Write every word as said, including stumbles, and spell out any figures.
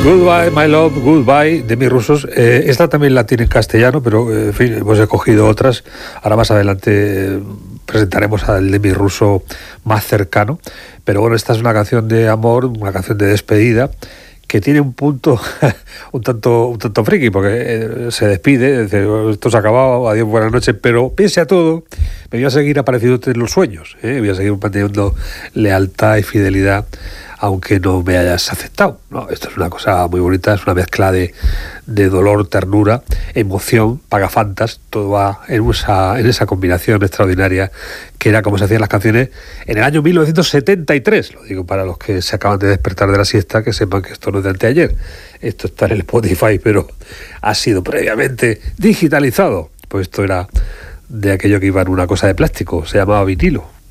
Goodbye, my love, goodbye, de mis rusos. Eh, esta también la tiene en castellano, pero eh, en fin, hemos escogido otras. Ahora más adelante eh, presentaremos al de mi ruso más cercano. Pero bueno, esta es una canción de amor, una canción de despedida, que tiene un punto un tanto un tanto friki, porque eh, se despide, dice, esto se ha acabado, adiós, buenas noches, pero pese a todo, me voy a seguir apareciendo en los sueños, ¿eh? Voy a seguir manteniendo lealtad y fidelidad, aunque no me hayas aceptado. No, esto es una cosa muy bonita, es una mezcla de, de dolor, ternura, emoción, pagafantas, todo va en esa, en esa combinación extraordinaria que era como se hacían las canciones en el año mil novecientos setenta y tres. Lo digo para los que se acaban de despertar de la siesta, que sepan que esto no es de anteayer. Esto está en el Spotify, pero ha sido previamente digitalizado. Pues esto era de aquello que iba en una cosa de plástico, se llamaba vinilo.